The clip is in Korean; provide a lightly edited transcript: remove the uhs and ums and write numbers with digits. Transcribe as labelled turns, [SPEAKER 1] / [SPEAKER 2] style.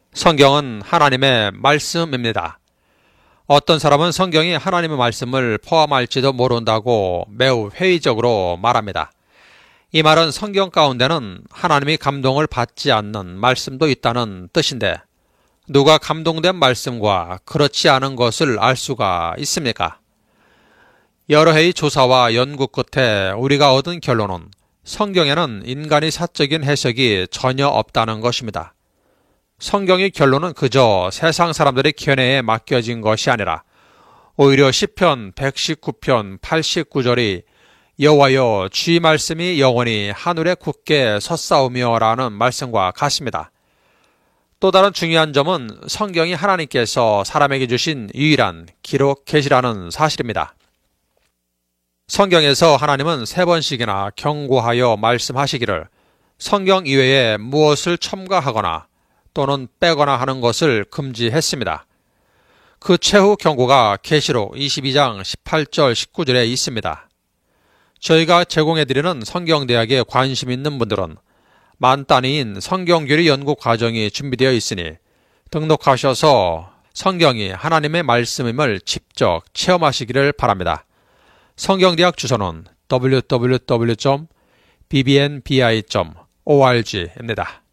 [SPEAKER 1] 성경은 하나님의 말씀입니다. 어떤 사람은 성경이 하나님의 말씀을 포함할지도 모른다고 매우 회의적으로 말합니다. 이 말은 성경 가운데는 하나님이 감동을 받지 않는 말씀도 있다는 뜻인데 누가 감동된 말씀과 그렇지 않은 것을 알 수가 있습니까? 여러 해의 조사와 연구 끝에 우리가 얻은 결론은 성경에는 인간의 사적인 해석이 전혀 없다는 것입니다. 성경의 결론은 그저 세상 사람들의 견해에 맡겨진 것이 아니라 오히려 시편 119편 89절이 여호와여 주의 말씀이 영원히 하늘에 굳게 섰사오며 라는 말씀과 같습니다. 또 다른 중요한 점은 성경이 하나님께서 사람에게 주신 유일한 기록 계시라는 사실입니다. 성경에서 하나님은 3번씩이나 경고하여 말씀하시기를 성경 이외에 무엇을 첨가하거나 또는 빼거나 하는 것을 금지했습니다. 그 최후 경고가 계시록 22장 18절 19절에 있습니다. 저희가 제공해드리는 성경대학에 관심 있는 분들은 만 단위인 성경교리 연구 과정이 준비되어 있으니 등록하셔서 성경이 하나님의 말씀임을 직접 체험하시기를 바랍니다. 성경대학 주소는 www.bbnbi.org입니다.